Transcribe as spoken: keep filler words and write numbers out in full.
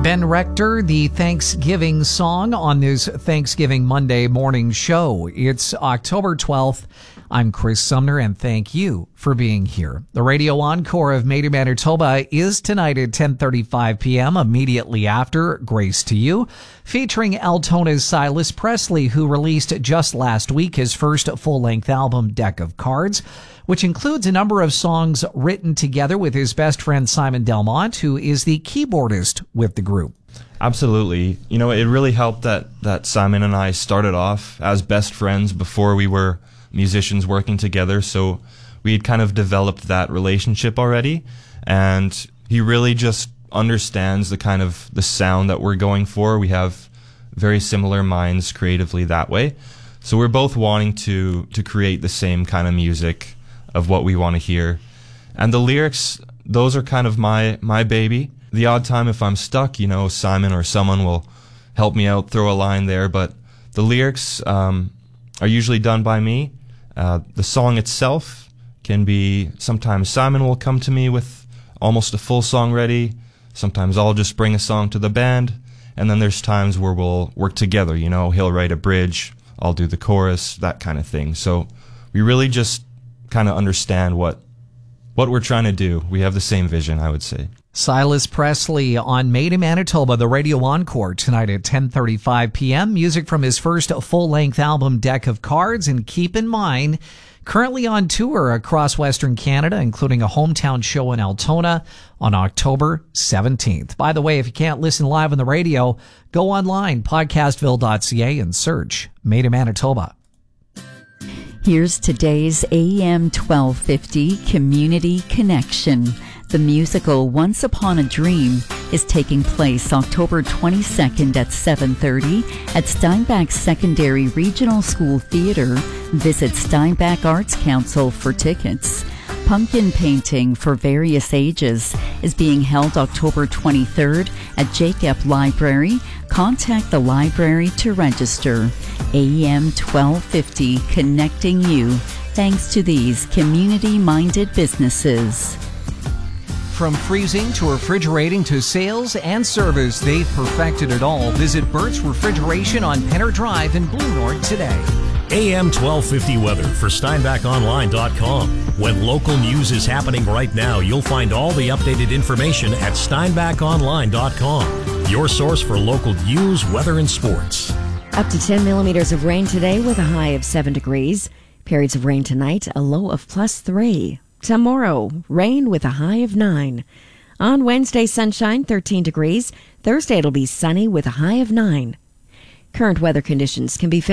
Ben Rector, the Thanksgiving song on this Thanksgiving Monday morning show. It's October twelfth. I'm Chris Sumner, and thank you for being here. The radio encore of Made in Manitoba is tonight at ten thirty-five p.m., immediately after Grace to You, featuring Altona's Silas Presley, who released just last week his first full-length album, Deck of Cards, which includes a number of songs written together with his best friend Simon Delmont, who is the keyboardist with the group. Absolutely. You know, it really helped that, that Simon and I started off as best friends before we were musicians working together, so we had kind of developed that relationship already, and he really just understands the kind of the sound that we're going for. We have very similar minds creatively that way, so we're both wanting to to create the same kind of music of what we want to hear. And the lyrics, those are kind of my my baby. The odd time if I'm stuck, you know, Simon or someone will help me out, throw a line there, but the lyrics um, are usually done by me. Uh, the song itself can be, sometimes Simon will come to me with almost a full song ready, sometimes I'll just bring a song to the band, and then there's times where we'll work together, you know, he'll write a bridge, I'll do the chorus, that kind of thing. So we really just kind of understand what what we're trying to do. We have the same vision, I would say. Silas Presley on Made in Manitoba, the radio encore tonight at ten thirty-five p.m. Music from his first full-length album, Deck of Cards. And keep in mind, currently on tour across Western Canada, including a hometown show in Altona on October seventeenth. By the way, if you can't listen live on the radio, go online, podcastville dot c a, and search Made in Manitoba. Here's today's A M twelve fifty Community Connection. The musical Once Upon a Dream is taking place October twenty-second at seven thirty at Steinbach Secondary Regional School Theatre. Visit Steinbach Arts Council for tickets. Pumpkin painting for various ages is being held October twenty-third at Jacob Library. Contact the library to register. A M twelve fifty, connecting you thanks to these community-minded businesses. From freezing to refrigerating to sales and service, they've perfected it all. Visit Burt's Refrigeration on Penner Drive in Blue North today. A M twelve fifty weather for Steinbach Online dot com. When local news is happening right now, you'll find all the updated information at Steinbach Online dot com. Your source for local news, weather, and sports. Up to ten millimeters of rain today with a high of seven degrees. Periods of rain tonight, a low of plus three. Tomorrow, rain with a high of nine. On Wednesday, sunshine, thirteen degrees. Thursday, it'll be sunny with a high of nine. Current weather conditions can be found